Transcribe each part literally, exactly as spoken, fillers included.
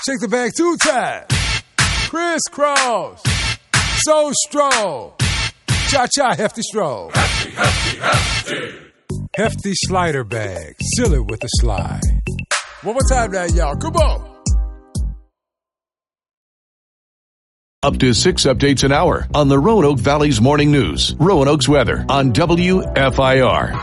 Shake the bag two times. Crisscross. So strong. Cha-cha hefty stroll. Hefty, hefty, hefty. Hefty slider bag. Seal it with a slide. One more time now, y'all. Come on. Up to six updates an hour on the Roanoke Valley's Morning News. Roanoke's weather on W F I R.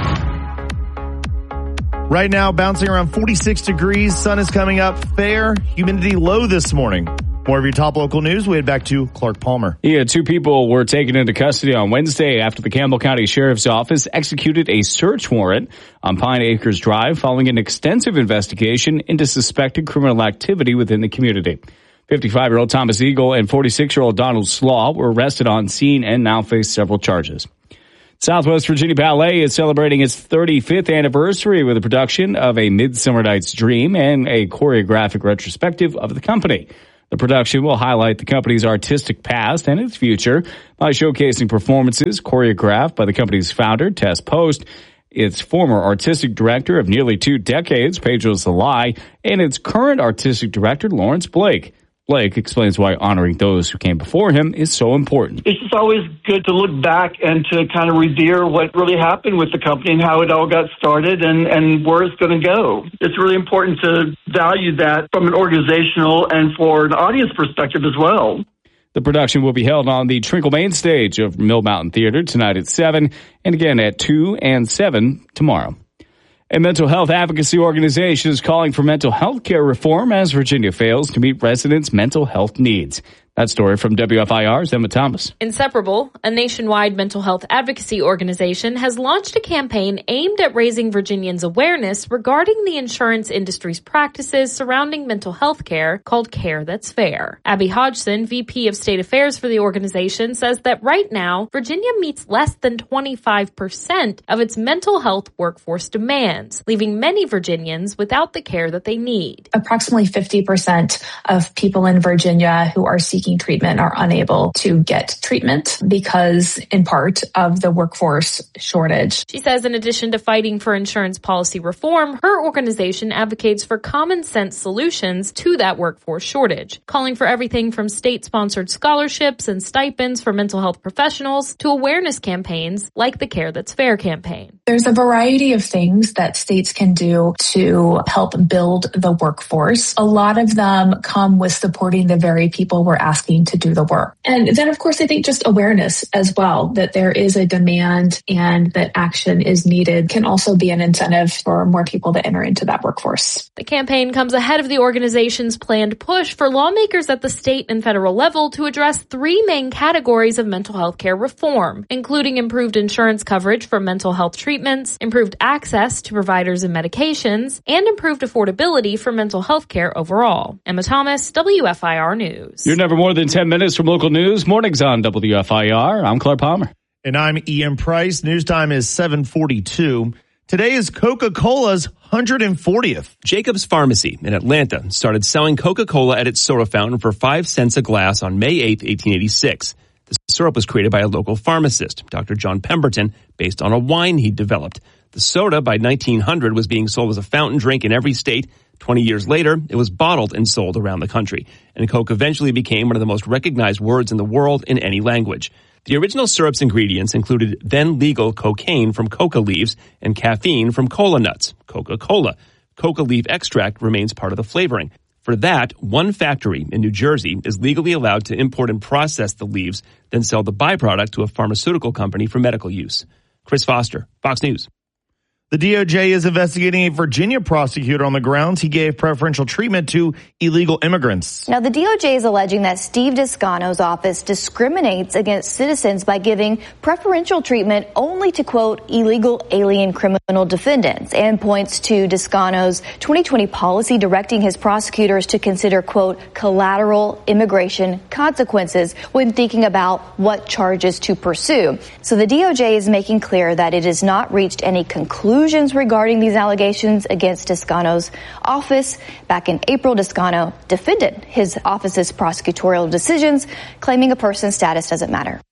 Right now, bouncing around forty-six degrees. Sun is coming up. Fair. Humidity low this morning. More of your top local news. We head back to Clark Palmer. Yeah, two people were taken into custody on Wednesday after the Campbell County Sheriff's Office executed a search warrant on Pine Acres Drive following an extensive investigation into suspected criminal activity within the community. fifty-five-year-old Thomas Eagle and forty-six-year-old Donald Slaw were arrested on scene and now face several charges. Southwest Virginia Ballet is celebrating its thirty-fifth anniversary with a production of A Midsummer Night's Dream and a choreographic retrospective of the company. The production will highlight the company's artistic past and its future by showcasing performances choreographed by the company's founder, Tess Post, its former artistic director of nearly two decades, Pedro Zelay, and its current artistic director, Lawrence Blake. Blake explains why honoring those who came before him is so important. It's just always good to look back and to kind of revere what really happened with the company and how it all got started and, and where it's going to go. It's really important to value that from an organizational and for an audience perspective as well. The production will be held on the Trinkle Main stage of Mill Mountain Theater tonight at seven and again at two and seven tomorrow. A mental health advocacy organization is calling for mental health care reform as Virginia fails to meet residents' mental health needs. That story from W F I R's Emma Thomas. Inseparable, a nationwide mental health advocacy organization, has launched a campaign aimed at raising Virginians' awareness regarding the insurance industry's practices surrounding mental health care called Care That's Fair. Abby Hodgson, V P of State Affairs for the organization, says that right now, Virginia meets less than twenty-five percent of its mental health workforce demands, leaving many Virginians without the care that they need. Approximately fifty percent of people in Virginia who are seeking treatment are unable to get treatment because, in part, of the workforce shortage. She says in addition to fighting for insurance policy reform, her organization advocates for common sense solutions to that workforce shortage, calling for everything from state-sponsored scholarships and stipends for mental health professionals to awareness campaigns like the Care That's Fair campaign. There's a variety of things that states can do to help build the workforce. A lot of them come with supporting the very people we're asking to do the work. And then, of course, I think just awareness as well, that there is a demand and that action is needed can also be an incentive for more people to enter into that workforce. The campaign comes ahead of the organization's planned push for lawmakers at the state and federal level to address three main categories of mental health care reform, including improved insurance coverage for mental health treatments, improved access to providers and medications, and improved affordability for mental health care overall. Emma Thomas, W F I R News. You're never more than ten minutes from local news. Mornings on W F I R. I'm Clark Palmer. And I'm Ian Price. News time is seven forty-two. Today is Coca-Cola's one hundred fortieth. Jacobs Pharmacy in Atlanta started selling Coca-Cola at its soda fountain for five cents a glass on May eighth, eighteen eighty-six. The syrup was created by a local pharmacist, Doctor John Pemberton, based on a wine he'd developed. The soda by nineteen hundred was being sold as a fountain drink in every state. twenty years later, it was bottled and sold around the country. And Coke eventually became one of the most recognized words in the world in any language. The original syrup's ingredients included then legal cocaine from coca leaves and caffeine from cola nuts, Coca-Cola. Coca leaf extract remains part of the flavoring. For that, one factory in New Jersey is legally allowed to import and process the leaves, then sell the byproduct to a pharmaceutical company for medical use. Chris Foster, Fox News. The D O J is investigating a Virginia prosecutor on the grounds he gave preferential treatment to illegal immigrants. Now, the D O J is alleging that Steve Descano's office discriminates against citizens by giving preferential treatment only to, quote, illegal alien criminal defendants, and points to Descano's twenty twenty policy directing his prosecutors to consider, quote, collateral immigration consequences when thinking about what charges to pursue. So the D O J is making clear that it has not reached any conclusion regarding these allegations against Descano's office. Back in April, Descano defended his office's prosecutorial decisions, claiming a person's status doesn't matter.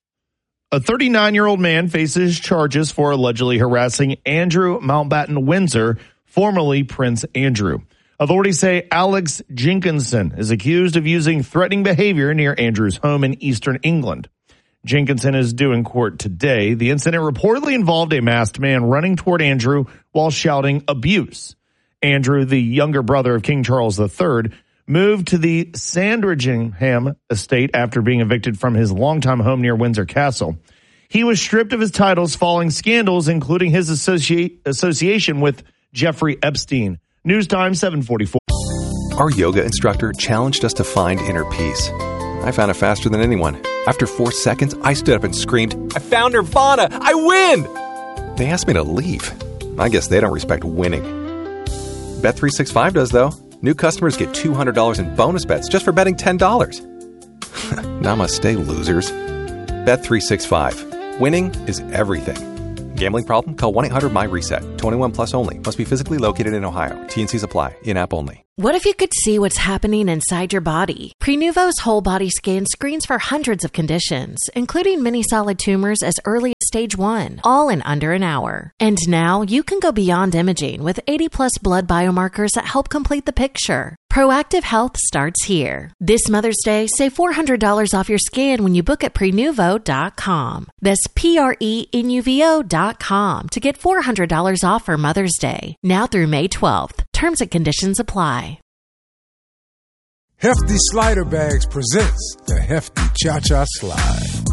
A thirty-nine-year-old man faces charges for allegedly harassing Andrew Mountbatten Windsor, formerly Prince Andrew. Authorities say Alex Jenkinson is accused of using threatening behavior near Andrew's home in eastern England. Jenkinson is due in court today. The incident reportedly involved a masked man running toward Andrew while shouting abuse. Andrew, the younger brother of King Charles the Third, moved to the Sandringham estate after being evicted from his longtime home near Windsor Castle. He was stripped of his titles following scandals, including his associate, association with Jeffrey Epstein. News Time, seven forty-four. Our yoga instructor challenged us to find inner peace. I found it faster than anyone. After four seconds, I stood up and screamed, "I found Nirvana! I win!" They asked me to leave. I guess they don't respect winning. Bet three sixty-five does, though. New customers get two hundred dollars in bonus bets just for betting ten dollars. Namaste, losers. Bet three sixty-five. Winning is everything. Gambling problem? Call one eight hundred my reset. twenty-one plus only. Must be physically located in Ohio. T and Cs apply. In-app only. What if you could see what's happening inside your body? Prenuvo's whole body scan screens for hundreds of conditions, including many solid tumors as early as stage one, all in under an hour. And now you can go beyond imaging with eighty plus blood biomarkers that help complete the picture. Proactive health starts here. This Mother's Day, save four hundred dollars off your scan when you book at prenuvo dot com. That's P R E N U V O dot com to get four hundred dollars off for Mother's Day. Now through May twelfth. Terms and conditions apply. Hefty Slider Bags presents the Hefty Cha-Cha Slide.